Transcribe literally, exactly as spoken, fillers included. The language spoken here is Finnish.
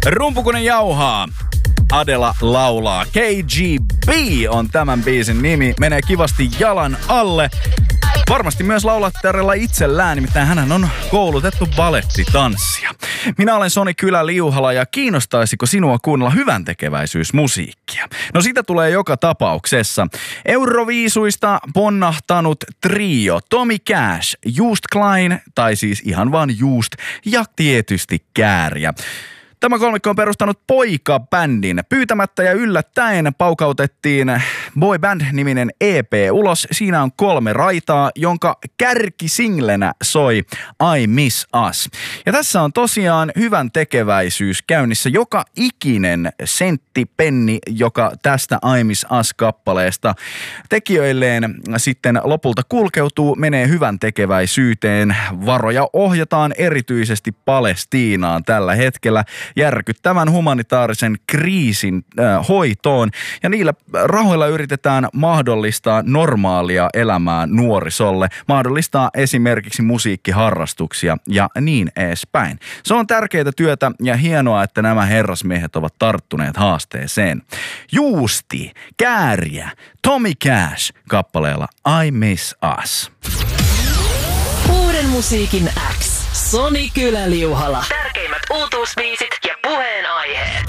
Rumpukone jauhaa. Adela laulaa. K G B on tämän biisin nimi. Menee kivasti jalan alle. Varmasti myös laulattarella itsellään, nimittäin hänhän on koulutettu balettitanssija. Minä olen Soni Kylä-Liuhala ja kiinnostaisiko sinua kuunnella hyvän tekeväisyysmusiikkia? No sitä tulee joka tapauksessa. Euroviisuista ponnahtanut trio Tommy Cash, Just Klein, tai siis ihan vaan Just, ja tietysti Kääriä. Tämä kolmikko on perustanut poikabändin. Pyytämättä ja yllättäen paukautettiin Boy Band-niminen E P ulos. Siinä on kolme raitaa, jonka kärkisinglenä soi I Miss Us. Ja tässä on tosiaan hyvän tekeväisyys käynnissä. Joka ikinen sentti, penni, joka tästä I Miss Us-kappaleesta tekijöilleen sitten lopulta kulkeutuu, menee hyvän tekeväisyyteen. Varoja ohjataan erityisesti Palestiinaan tällä hetkellä järkyttävän humanitaarisen kriisin äh, hoitoon. Ja niillä rahoilla yritetään mahdollistaa normaalia elämää nuorisolle, mahdollistaa esimerkiksi musiikkiharrastuksia ja niin edespäin. Se on tärkeää työtä ja hienoa, että nämä herrasmiehet ovat tarttuneet haasteeseen. Juusti, Kääriä, Tommy Cash kappaleella I Miss Us. Uuden musiikin X. Soni Kylä-Liuhala. Tärkeimmät uutuusbiisit ja puheenaiheet.